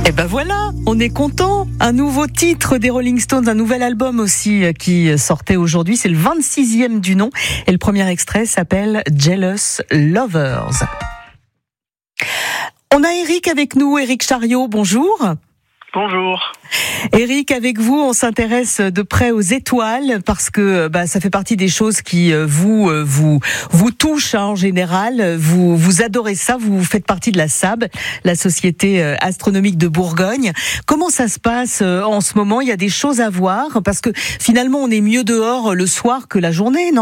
Et ben voilà, on est content. Un nouveau titre des Rolling Stones, un nouvel album aussi qui sortait aujourd'hui. C'est le 26e du nom. Et le premier extrait s'appelle Jealous Lovers. On a Eric avec nous, Eric Chariot, bonjour. Bonjour. Eric, avec vous, on s'intéresse de près aux étoiles parce que ça fait partie des choses qui vous touchent en général. Vous adorez ça, vous faites partie de la SAB, la Société astronomique de Bourgogne. Comment ça se passe en ce moment ? Il y a des choses à voir parce que finalement on est mieux dehors le soir que la journée, non ?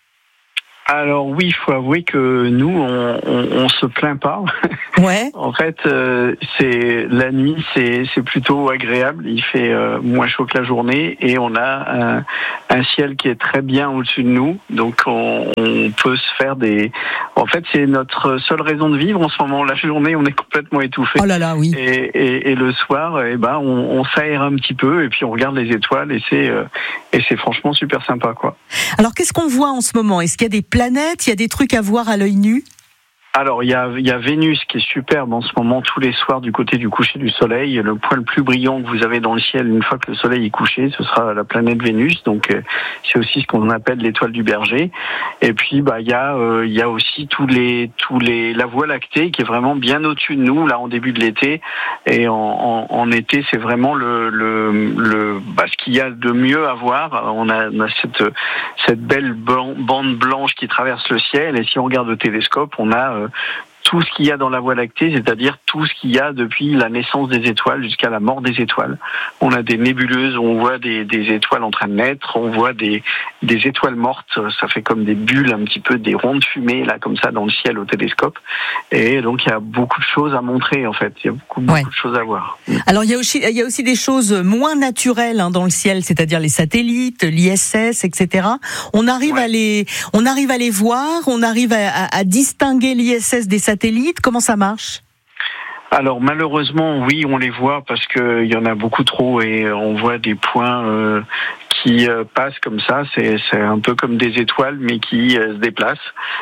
Alors oui, il faut avouer que nous, on se plaint pas. Ouais. En fait, c'est la nuit, c'est plutôt agréable. Il fait moins chaud que la journée et on a un ciel qui est très bien au-dessus de nous. Donc on peut se faire des. En fait, c'est notre seule raison de vivre en ce moment. La journée, on est complètement étouffé. Oh là là, oui. Et le soir, on s'aère un petit peu et puis on regarde les étoiles et c'est franchement super sympa, quoi. Alors qu'est-ce qu'on voit en ce moment ? Est-ce qu'il y a des planètes, il y a des trucs à voir à l'œil nu ? Alors, il y a Vénus qui est superbe en ce moment, tous les soirs du côté du coucher du soleil. Le point le plus brillant que vous avez dans le ciel une fois que le soleil est couché, ce sera la planète Vénus. Donc, c'est aussi ce qu'on appelle l'étoile du berger. Et puis, il y a aussi la Voie lactée qui est vraiment bien au-dessus de nous, là, en début de l'été. Et en été, c'est vraiment ce qu'il y a de mieux à voir. On a cette belle bande blanche qui traverse le ciel. Et si on regarde au télescope, on a tout ce qu'il y a dans la Voie lactée, c'est-à-dire tout ce qu'il y a depuis la naissance des étoiles jusqu'à la mort des étoiles. On a des nébuleuses où on voit des étoiles en train de naître, on voit des étoiles mortes, ça fait comme des bulles, un petit peu des ronds de fumée, là, comme ça, dans le ciel au télescope. Et donc, il y a beaucoup de choses à montrer, en fait. Il y a beaucoup de choses à voir. Alors, il y a aussi des choses moins naturelles dans le ciel, c'est-à-dire les satellites, l'ISS, etc. On arrive à les voir, on arrive à distinguer l'ISS des satellites. Comment ça marche ? Alors malheureusement, oui, on les voit parce que il y en a beaucoup trop et on voit des points qui passent comme ça. C'est un peu comme des étoiles, mais qui se déplacent.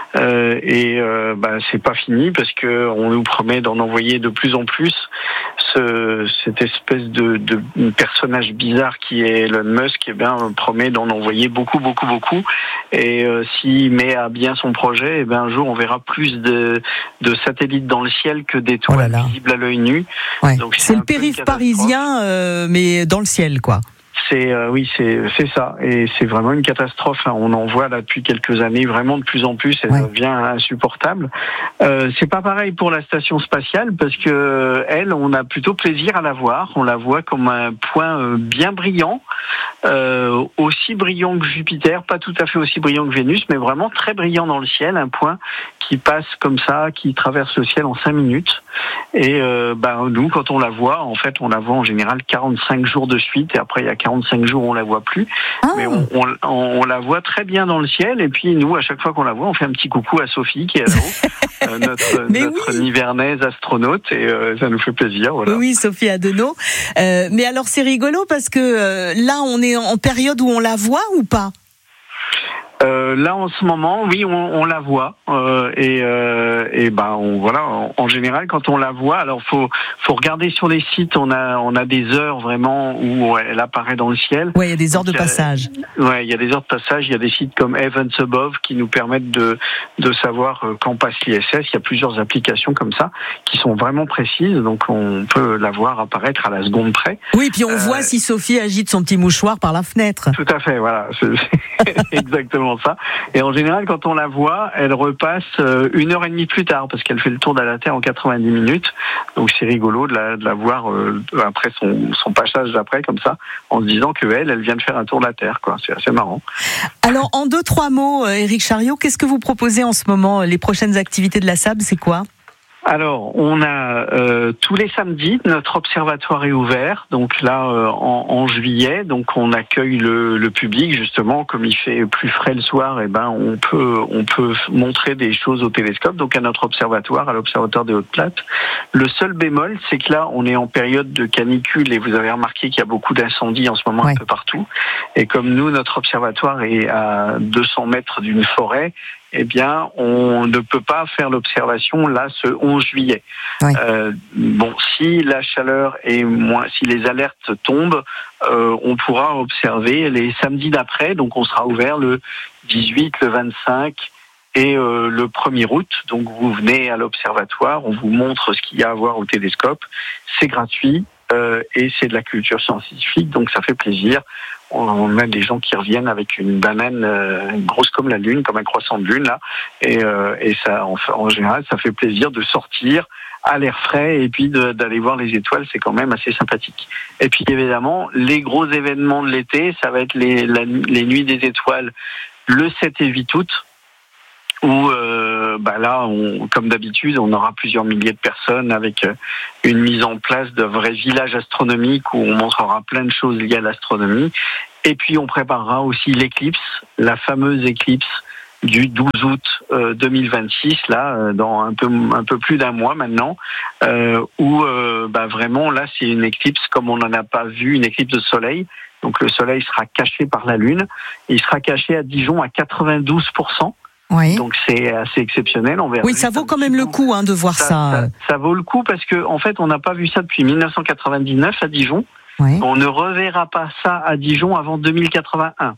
C'est pas fini parce que on nous promet d'en envoyer de plus en plus. Cette espèce de personnage bizarre qui est Elon Musk, promet d'en envoyer beaucoup. Et s'il met à bien son projet, un jour on verra plus de satellites dans le ciel que d'étoiles visibles à l'œil nu. Ouais. Donc c'est le périph' parisien, mais dans le ciel, quoi. C'est ça, et c'est vraiment une catastrophe. On en voit là depuis quelques années, vraiment de plus en plus, et ça devient insupportable. C'est pas pareil pour la station spatiale parce que on a plutôt plaisir à la voir. On la voit comme un point bien brillant, aussi brillant que Jupiter, pas tout à fait aussi brillant que Vénus, mais vraiment très brillant dans le ciel, un point qui passe comme ça, qui traverse le ciel en 5 minutes. Et nous, quand on la voit, en fait, on la voit en général 45 jours de suite, et après il y a 45 jours on la voit plus. Mais on la voit très bien dans le ciel, et puis nous, à chaque fois qu'on la voit, on fait un petit coucou à Sophie qui est là-haut, notre nivernaise astronaute, et ça nous fait plaisir. Voilà. Oui, Sophie Adenau. Mais alors c'est rigolo parce que là on est en période où on la voit ou pas ? Là en ce moment, oui, on la voit en général quand on la voit, alors faut regarder sur les sites, on a des heures vraiment où elle apparaît dans le ciel. Ouais, il y a des heures de passage. Ouais, il y a des heures de passage, il y a des sites comme Heavens Above qui nous permettent de savoir quand passe l'ISS. Il y a plusieurs applications comme ça qui sont vraiment précises, donc on peut la voir apparaître à la seconde près. Oui, puis on voit si Sophie agite son petit mouchoir par la fenêtre. Tout à fait, voilà, c'est exactement ça. Et en général, quand on la voit, elle repasse 1h30 plus tard parce qu'elle fait le tour de la Terre en 90 minutes. Donc c'est rigolo de la voir après son passage d'après comme ça, en se disant que elle vient de faire un tour de la Terre, quoi. C'est assez marrant. Alors en 2-3 mots, Eric Chariot, qu'est-ce que vous proposez en ce moment ? Les prochaines activités de la SAB, c'est quoi ? Alors, on a tous les samedis, notre observatoire est ouvert. Donc là, en juillet, donc on accueille le public justement. Comme il fait plus frais le soir, on peut montrer des choses au télescope. Donc à notre observatoire, à l'observatoire des Hautes-Plates. Le seul bémol, c'est que là, on est en période de canicule et vous avez remarqué qu'il y a beaucoup d'incendies en ce moment un peu partout. Et comme nous, notre observatoire est à 200 mètres d'une forêt, eh bien, on ne peut pas faire l'observation là ce 11 juillet. Oui. Si la chaleur est moins, si les alertes tombent, on pourra observer les samedis d'après. Donc, on sera ouvert le 18, le 25 et le 1er août. Donc, vous venez à l'observatoire, on vous montre ce qu'il y a à voir au télescope. C'est gratuit et c'est de la culture scientifique, donc ça fait plaisir. On a des gens qui reviennent avec une banane grosse comme la lune, comme un croissant de lune là, et ça, en général, ça fait plaisir de sortir à l'air frais et puis d'aller voir les étoiles, c'est quand même assez sympathique. Et puis évidemment, les gros événements de l'été, ça va être les nuits des étoiles le 7 et 8 août, où là, comme d'habitude, on aura plusieurs milliers de personnes avec une mise en place de vrais villages astronomiques où on montrera plein de choses liées à l'astronomie. Et puis, on préparera aussi l'éclipse, la fameuse éclipse du 12 août 2026, là, dans un peu plus d'un mois maintenant, où vraiment, là, c'est une éclipse comme on n'en a pas vu, une éclipse de soleil. Donc, le soleil sera caché par la Lune. Il sera caché à Dijon à 92%. Oui. Donc c'est assez exceptionnel. Oui, ça vaut quand même le coup de voir ça. Ça vaut le coup parce que en fait, on n'a pas vu ça depuis 1999 à Dijon. Oui. On ne reverra pas ça à Dijon avant 2081.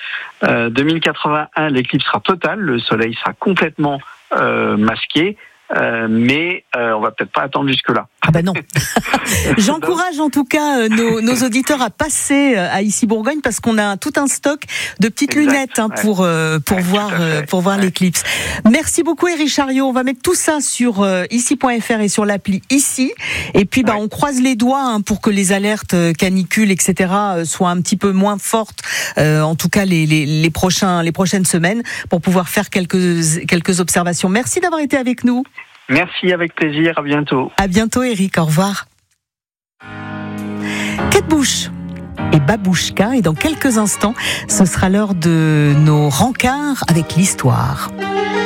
2081, l'éclipse sera totale, le soleil sera complètement masqué. Mais on va peut-être pas attendre jusque-là. Ah ben non. J'encourage en tout cas nos auditeurs à passer à Ici Bourgogne parce qu'on a tout un stock de petites lunettes pour voir l'éclipse. Merci beaucoup Éric Chariot. On va mettre tout ça sur ici.fr et sur l'appli Ici. Et puis on croise les doigts pour que les alertes canicules, etc. soient un petit peu moins fortes. En tout cas les prochaines semaines pour pouvoir faire quelques observations. Merci d'avoir été avec nous. Merci, avec plaisir, à bientôt. À bientôt Éric, au revoir. Kate Bush et Babouchka, et dans quelques instants, ce sera l'heure de nos rencarts avec l'histoire.